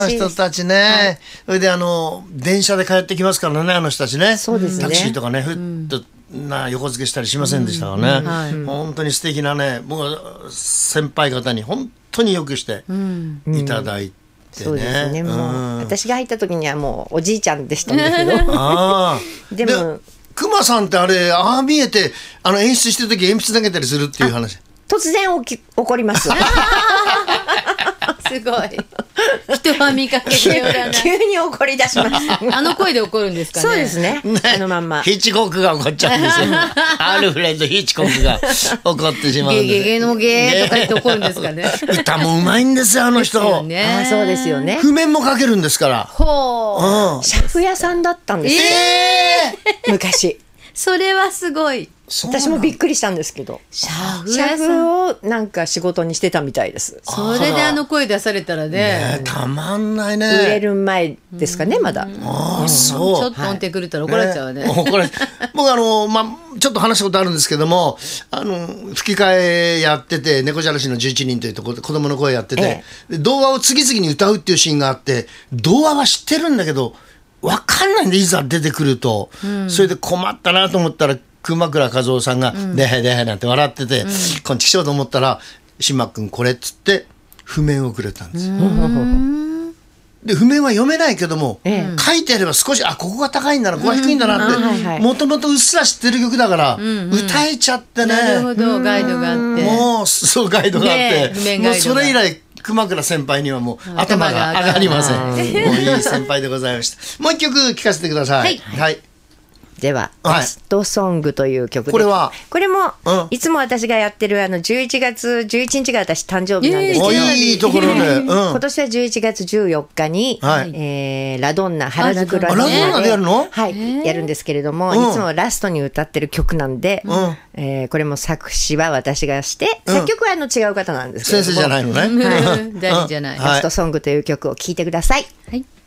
人たちね、それで電車で帰ってきますからね、あの人たちね。 そうですね。 タクシーとかね、ふっと横付けしたりしませんでしたからね。本当に素敵なね、僕は先輩方に本当によくしていただいて。 そうですね。もう私が入った時にはもうおじいちゃんでしたんだけど。でも熊さんってあれ、ああ見えて演出してる時鉛筆投げたりするっていう話。 突然起こります。 すごい。人は見かけてよらない。 急に怒り出します。 あの声で怒るんですかね。 そうですね。あのまんま。 ヒッチコックが怒っちゃうんですよ。アルフレッド・ヒッチコックが怒ってしまうんです。 ゲゲゲのゲーとか言って怒るんですかね。 歌もうまいんですよ、あの人。 そうですよね。 譜面も書けるんですから。 ほう。 写譜屋さんだったんですよ。昔。 それはすごい。 私もびっくりしたんですけど、写譜をなんか仕事にしてたみたいです。 それで声出されたらね、 たまんないね。 売れる前ですかね、まだ。 そう。 ちょっと音程狂ったら怒られちゃうわね。 僕ちょっと話したことあるんですけども、吹き替えやってて、猫じゃらしの11人というところで子供の声やってて、童話を次々に歌うっていうシーンがあって、童話は知ってるんだけど分かんないんで、いざ出てくると、それで困ったなと思ったら熊倉和夫さんが「でへでへ」なんて笑ってて、こんちきしょうと思ったら「島君これ」っつって譜面をくれたんですよ。で譜面は読めないけども、書いてあれば少しここが高いんだな、ここが低いんだなってもともとうっすら知ってる曲だから、歌えちゃってね。 なるほど、ガイドがあって、 もうそうガイドがあって、もうそれ以来熊倉先輩にはもう頭が上がりません。もういい先輩でございました。もう一曲聴かせてください。はい。 では、ラストソングという曲で、これも、いつも私がやってる11月11日が私誕生日なんですけど、 いいところで、 今年は11月14日に、ラドンナ、原宿ラドンナで、 ラドンナでやるの？ はい、やるんですけれども、いつもラストに歌ってる曲なんで、これも作詞は私がして、作曲は違う方なんですけども、 先生じゃないのね。 誰じゃない。 ラストソングという曲を聴いてください。 はい。